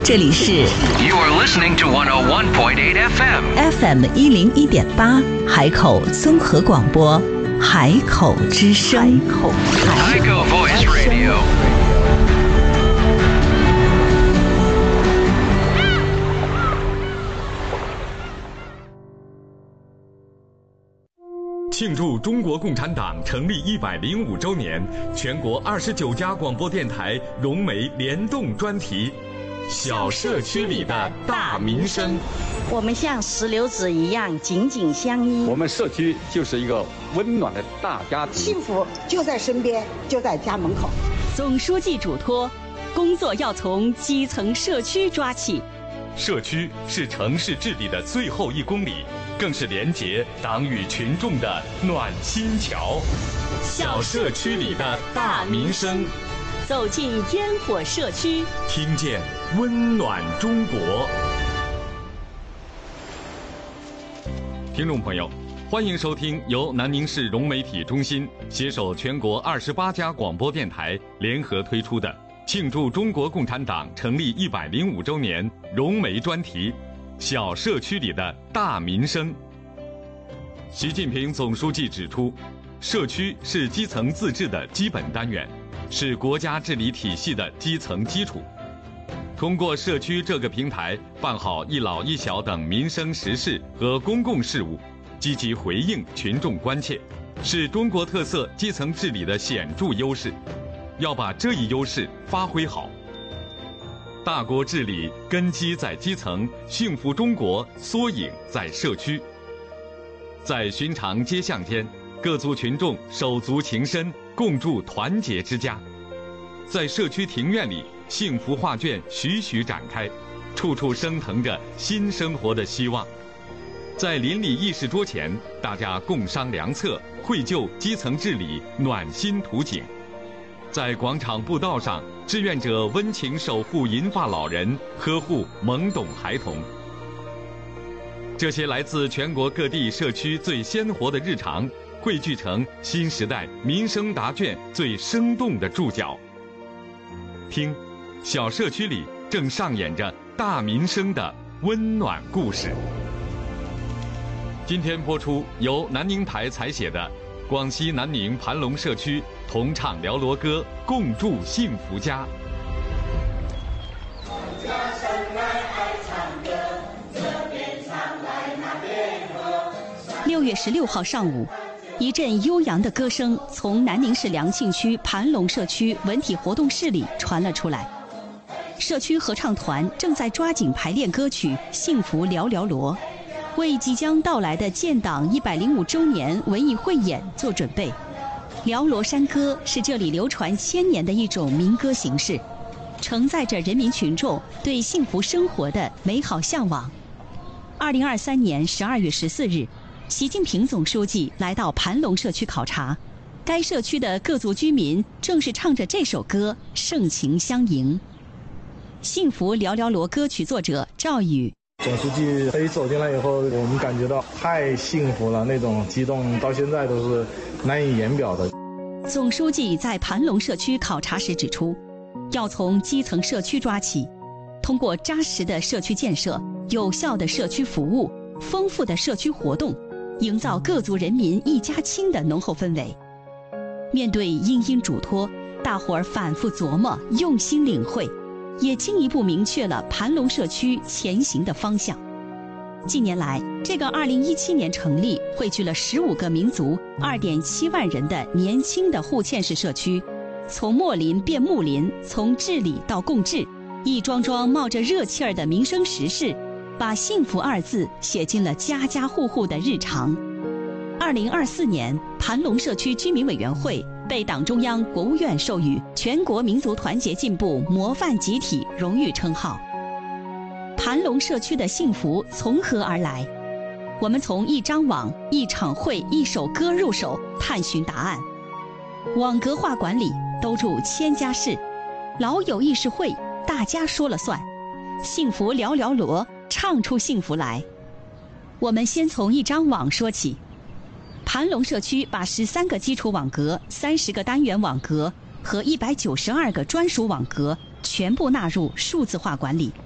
这里是 You are listening to 101.8 FM FM101.8 海口综合广播，海口之声。 海口 Voice Radio。 庆祝中国共产党成立105周年，全国29家广播电台融媒联动专题。小社区里的大民生， 我们像石榴籽一样紧紧相依。 我们社区就是一个温暖的大家庭， 幸福就在身边，就在家门口。 总书记嘱托，工作要从基层社区抓起。 社区是城市治理的最后1公里，更是连结党与群众的暖心桥。小社区里的大民生， 走进烟火社区， 听见温暖中国。听众朋友，欢迎收听由南宁市融媒体中心携手全国28家广播电台联合推出的庆祝中国共产党成立105周年融媒专题《小社区里的大民生》。习近平总书记指出，社区是基层自治的基本单元，是国家治理体系的基层基础。通过社区这个平台，办好一老一小等民生实事和公共事务，积极回应群众关切，是中国特色基层治理的显著优势。要把这一优势发挥好。大国治理根基在基层，幸福中国缩影在社区。在寻常街巷间，各族群众手足情深，共筑团结之家。在社区庭院里，幸福画卷徐徐展开，处处升腾着新生活的希望。在邻里议事桌前，大家共商良策，绘就基层治理暖心图景。在广场步道上，志愿者温情守护银发老人，呵护懵懂孩童。这些来自全国各地社区最鲜活的日常，汇聚成新时代民生答卷最生动的注脚。听，小社区里正上演着大民生的温暖故事。今天播出由南宁台采写的广西南宁盘龙社区同唱辽罗歌，共筑幸福家。 6月16号上午，一阵悠扬的歌声从南宁市良庆区盘龙社区文体活动室里传了出来。社区合唱团正在抓紧排练歌曲《幸福辽辽罗》，为即将到来的建党105周年文艺汇演做准备。辽罗山歌是这里流传1000年的一种民歌形式，承载着人民群众对幸福生活的美好向往。2023年12月14日，习近平总书记来到盘龙社区考察，该社区的各族居民正是唱着这首歌盛情相迎。幸福辽辽罗歌曲作者赵宇， 总书记一走进来以后，我们感觉到太幸福了，那种激动到现在都是难以言表的。 总书记在盘龙社区考察时指出，要从基层社区抓起，通过扎实的社区建设、有效的社区服务、丰富的社区活动，营造各族人民一家亲的浓厚氛围。面对殷殷嘱托，大伙儿反复琢磨，用心领会，也进一步明确了盘龙社区前行的方向。近年来，这个2017年成立、汇聚了15个民族、2.7万人的年轻的互嵌式社区，从墨林变木林，从治理到共治，一桩桩冒着热气儿的民生实事，把幸福2字写进了家家户户的日常。2024年，盘龙社区居民委员会被党中央、国务院授予全国民族团结进步模范集体荣誉称号。盘龙社区的幸福从何而来？我们从一张网、一场会、一首歌入手，探寻答案。网格化管理，兜住千家事，老有议事会，大家说了算。幸福辽辽罗，唱出幸福来。我们先从一张网说起。盘龙社区把13个基础网格、30个单元网格和192个专属网格全部纳入数字化管理。